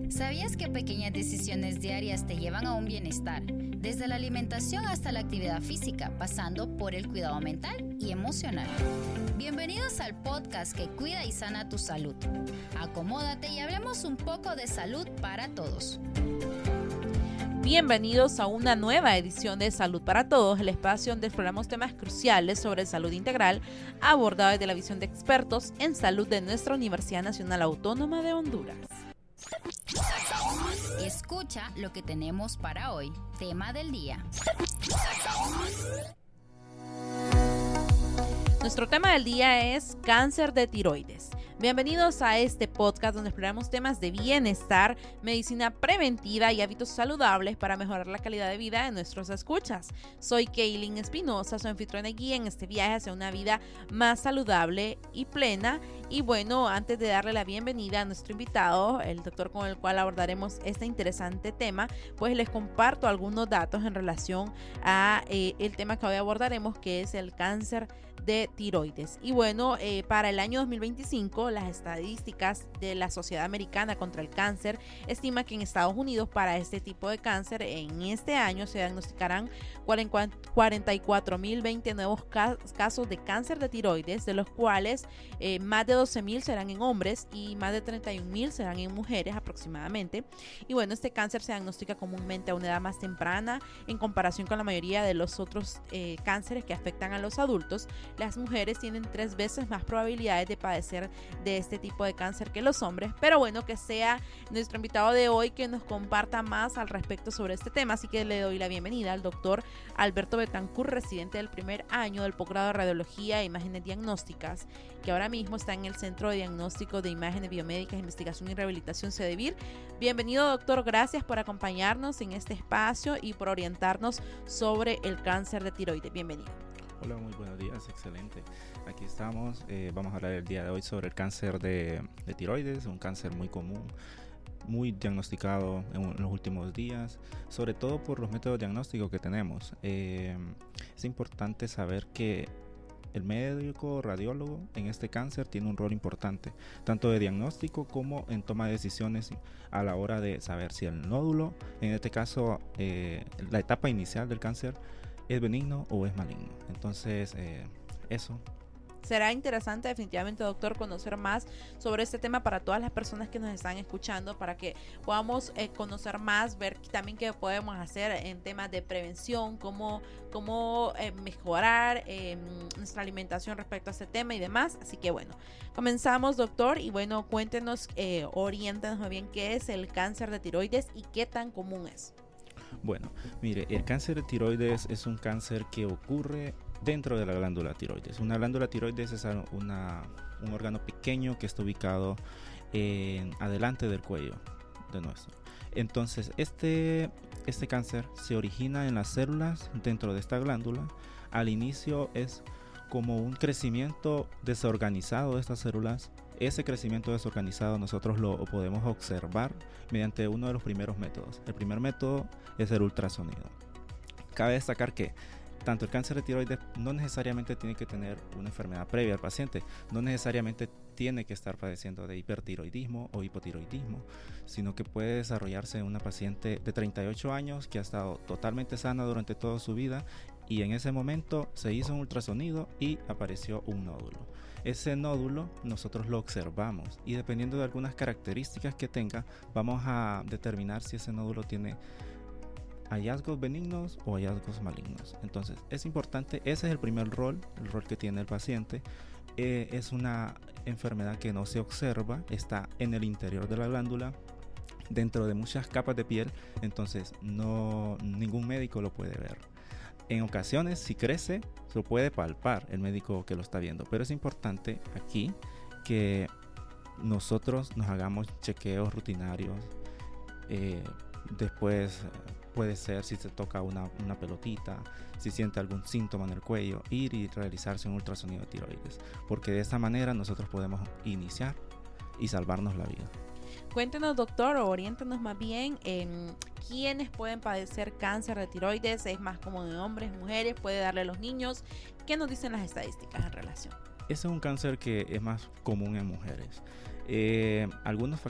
¿Sabías que pequeñas decisiones diarias te llevan a un bienestar? Desde la alimentación hasta la actividad física, pasando por el cuidado mental y emocional. Bienvenidos al podcast que cuida y sana tu salud. Acomódate y hablemos un poco de salud para todos. Bienvenidos a una nueva edición de Salud para Todos, el espacio donde exploramos temas cruciales sobre salud integral, abordados desde la visión de expertos en salud de nuestra Universidad Nacional Autónoma de Honduras. Escucha lo que tenemos para hoy. Tema del día. Nuestro tema del día es cáncer de tiroides. Bienvenidos a este podcast donde exploramos temas de bienestar, medicina preventiva y hábitos saludables para mejorar la calidad de vida de nuestros escuchas. Soy Kaylin Espinosa, su anfitriona y guía en este viaje hacia una vida más saludable y plena. Y bueno, antes de darle la bienvenida a nuestro invitado, el doctor con el cual abordaremos este interesante tema, pues les comparto algunos datos en relación a el tema que hoy abordaremos, que es el cáncer de tiroides. Y bueno, para el año 2025, las estadísticas de la Sociedad Americana contra el Cáncer estima que en Estados Unidos para este tipo de cáncer en este año se diagnosticarán 44.020 nuevos casos de cáncer de tiroides, de los cuales más de 12.000 serán en hombres y más de 31.000 serán en mujeres aproximadamente. Y bueno, este cáncer se diagnostica comúnmente a una edad más temprana en comparación con la mayoría de los otros cánceres que afectan a los adultos. Las mujeres tienen 3 veces más probabilidades de padecer de este tipo de cáncer que los hombres, pero bueno, que sea nuestro invitado de hoy que nos comparta más al respecto sobre este tema, así que le doy la bienvenida al doctor Alberto Betancourt, residente del primer año del posgrado de Radiología e Imágenes Diagnósticas, que ahora mismo está en el Centro de Diagnóstico de Imágenes Biomédicas, Investigación y Rehabilitación CEDIVIR. Bienvenido, doctor, gracias por acompañarnos en este espacio y por orientarnos sobre el cáncer de tiroides. Bienvenido. Hola, muy buenos días, excelente. Aquí estamos, vamos a hablar el día de hoy sobre el cáncer de tiroides, un cáncer muy común, muy diagnosticado en los últimos días, sobre todo por los métodos diagnósticos que tenemos. Es importante saber que el médico radiólogo en este cáncer tiene un rol importante, tanto de diagnóstico como en toma de decisiones a la hora de saber si el nódulo, en este caso la etapa inicial del cáncer, es benigno o es maligno. Entonces, eso. Será interesante definitivamente, doctor, conocer más sobre este tema para todas las personas que nos están escuchando, para que podamos conocer más, ver también qué podemos hacer en temas de prevención, cómo mejorar nuestra alimentación respecto a este tema y demás. Así que bueno, comenzamos, doctor, y bueno, cuéntenos, oriéntenos muy bien qué es el cáncer de tiroides y qué tan común es. Bueno, mire, el cáncer de tiroides es un cáncer que ocurre dentro de la glándula tiroides. Una glándula tiroides es un órgano pequeño que está ubicado adelante del cuello de nuestro. Entonces, este cáncer se origina en las células dentro de esta glándula. Al inicio es como un crecimiento desorganizado de estas células. Ese crecimiento desorganizado nosotros lo podemos observar mediante uno de los primeros métodos. El primer método es el ultrasonido. Cabe destacar que tanto el cáncer de tiroides no necesariamente tiene que tener una enfermedad previa al paciente, no necesariamente tiene que estar padeciendo de hipertiroidismo o hipotiroidismo, sino que puede desarrollarse en una paciente de 38 años que ha estado totalmente sana durante toda su vida y en ese momento se hizo un ultrasonido y apareció un nódulo. Ese nódulo nosotros lo observamos y dependiendo de algunas características que tenga, vamos a determinar si ese nódulo tiene hallazgos benignos o hallazgos malignos. Entonces es importante, ese es el primer rol, el rol que tiene el paciente. Es una enfermedad que no se observa, está en el interior de la glándula, dentro de muchas capas de piel, entonces ningún médico lo puede ver. En ocasiones, si crece, se lo puede palpar el médico que lo está viendo, pero es importante aquí que nosotros nos hagamos chequeos rutinarios. Después puede ser si se toca una pelotita, si siente algún síntoma en el cuello, ir y realizarse un ultrasonido de tiroides, porque de esta manera nosotros podemos iniciar y salvarnos la vida. Cuéntenos, doctor, o oriéntenos más bien en quiénes pueden padecer cáncer de tiroides. ¿Es más común en hombres, mujeres? ¿Puede darle a los niños? ¿Qué nos dicen las estadísticas en relación? Ese es un cáncer que es más común en mujeres. Algunos